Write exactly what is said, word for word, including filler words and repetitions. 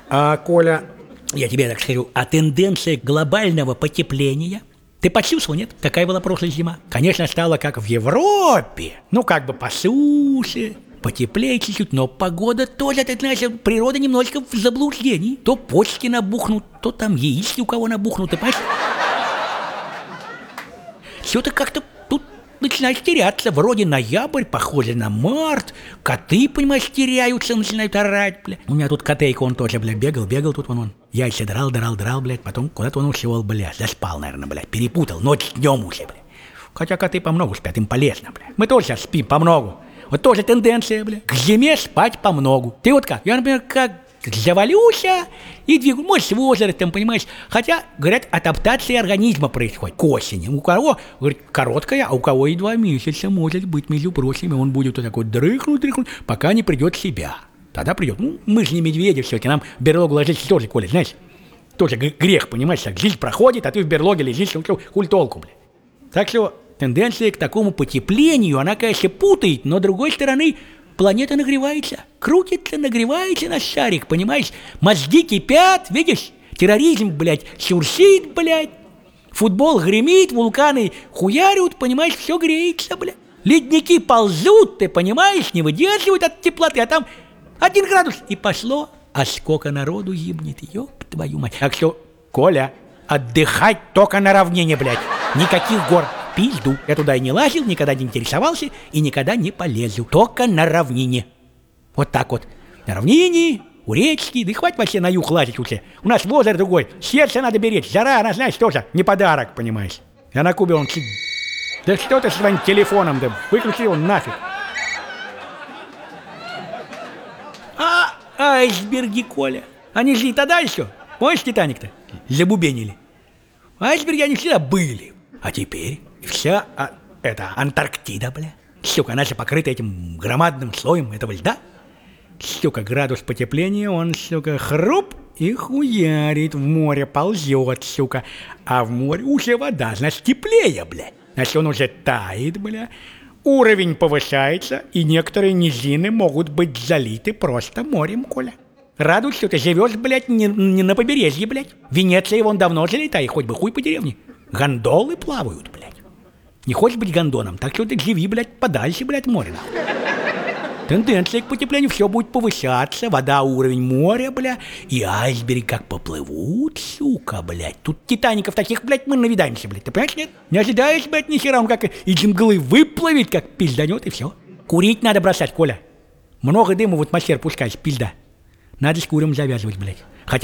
А, Коля, я тебе так скажу, а тенденция глобального потепления ты почувствовал, нет? Какая была прошлая зима? Конечно, стало как в Европе. Ну, как бы по суше, потеплее чуть-чуть, но погода тоже, ты знаешь, природа немножечко в заблуждении. То почки набухнут, то там яички у кого набухнут, ты понимаешь? Все-то как-то тут начинает теряться. Вроде ноябрь, похоже на март. Коты, понимаешь, теряются, начинают орать, бля. У меня тут котейка, он тоже, бля, бегал, бегал тут вон он. Яйца драл, драл, драл, блядь. Потом куда-то он ушел, бля. Заспал, наверное, блядь. Перепутал. Ночь с днем уже, бля. Хотя коты помногу спят, им полезно, бля. Мы тоже сейчас спим помногу. Вот тоже тенденция, бля. К зиме спать помногу. Ты вот как? Я, например, как завалюся и двигаю. Может, с возрастом, понимаешь? Хотя, говорят, адаптация организма происходит к осени. У кого, говорит, короткая, а у кого и два месяца может быть, между прочим. И он будет вот такой дрыхнуть, дрыхнуть, пока не придет в себя. Тогда придет. Ну, мы же не медведи все-таки, нам в берлогу ложиться тоже, Коля, знаешь? Тоже грех, понимаешь? Так, жизнь проходит, а ты в берлоге лежишь, хуль толку, бля. Так что тенденция к такому потеплению, она, конечно, путает, но, с другой стороны, планета нагревается, крутится, нагревается наш шарик, понимаешь? Мозги кипят, видишь? Терроризм, блядь, шуршит, блядь. Футбол гремит, вулканы хуярят, понимаешь? Все греется, блядь. Ледники ползут, ты понимаешь? Не выдерживают от теплоты, а там один градус. И пошло, а сколько народу гибнет, ёб твою мать. Так что, Коля, отдыхать только на равнине, блядь. Никаких гор. Пизду. Я туда и не лазил, никогда не интересовался и никогда не полезу. Только на равнине. Вот так вот. На равнине, у речки. Да и хватит вообще на юг лазить уже. У нас возраст другой. Сердце надо беречь. Жара, она, знаешь, тоже не подарок, понимаешь. Я на Кубе он... Да что ты с своим телефоном, да выключи его нафиг. А, айсберги, Коля. Они же и тогда еще. Помнишь, Титаник-то? Забубенили. Айсберги они всегда были. А теперь... Вся а, эта Антарктида, бля. Сука, она же покрыта этим громадным слоем этого льда. Сука, градус потепления, он, сука, хруп и хуярит. В море ползет, сука. А в море уже вода, значит, теплее, бля. Значит, он уже тает, бля. Уровень повышается, и некоторые низины могут быть залиты просто морем, Коля. Радуйся, что ты живешь, блядь, не, не на побережье, блядь. Венеция вон давно залетает, хоть бы хуй по деревне. Гондолы плавают, блядь. Не хочешь быть гондоном, так что ты живи, блядь, подальше, блядь, море, нахуй. Тенденция к потеплению, все будет повышаться, вода, уровень моря, бля, и айсберги как поплывут, сука, блядь. Тут титаников таких, блядь, мы навидаемся, блядь, ты понимаешь, нет? Не ожидаешь, блядь, ни хера, он как из мглы выплывет, как пизданет, и все. Курить надо бросать, Коля. Много дыма в атмосферу пускать, пизда. Надо с курем завязывать, блядь. Хотя